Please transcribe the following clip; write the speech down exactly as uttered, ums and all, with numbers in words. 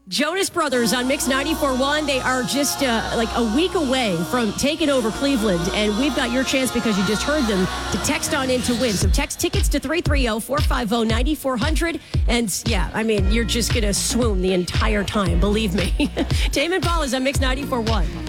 Jonas Brothers on Mix ninety-four point one. They are just uh, like a week away from taking over Cleveland, and we've got your chance because you just heard them to text on in to win. So text tickets to three three zero, four five zero, nine four zero zero, and yeah, I mean, you're just going to swoon the entire time, believe me. Tame Impala is on Mix ninety-four point one.